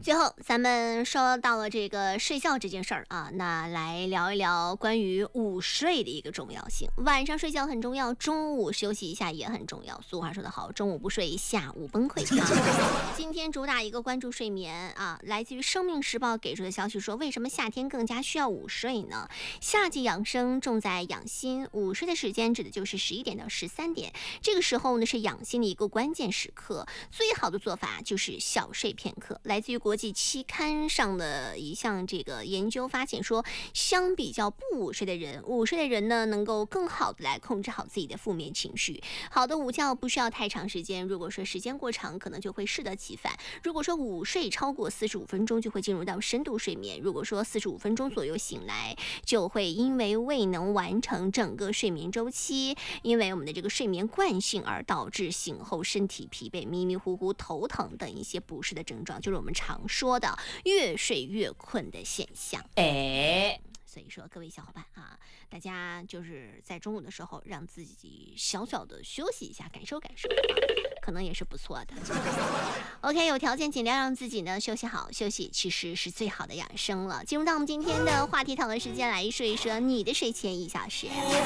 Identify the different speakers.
Speaker 1: 最后咱们说到了这个睡觉这件事儿啊，那来聊一聊关于午睡的一个重要性。晚上睡觉很重要，中午休息一下也很重要。俗话说得好，中午不睡，下午崩溃啊。今天主打一个关注睡眠啊，来自于生命时报给出的消息说，为什么夏天更加需要午睡呢？夏季养生重在养心，午睡的时间指的就是11点到13点，这个时候呢是养心的一个关键时刻。最好的做法就是小睡片刻。来自于国际期刊上的一项这个研究发现说，相比较不午睡的人，午睡的人呢能够更好的来控制好自己的负面情绪。好的午觉不需要太长时间，如果说时间过长，可能就会适得其反。如果说午睡超过45分钟，就会进入到深度睡眠。如果说45分钟左右醒来，就会因为未能完成整个睡眠周期，因为我们的这个睡眠惯性而导致醒后身体疲惫、迷迷糊糊、头疼等一些不适的症状，就是我们常说的越睡越困的现象。所以说各位小伙伴啊，大家就是在中午的时候让自己小小的休息一下，感受感受可能也是不错的。OK， 有条件尽量让自己呢休息好，休息其实是最好的养生了。进入到我们今天的话题讨论时间，来说一说你的睡前1小时。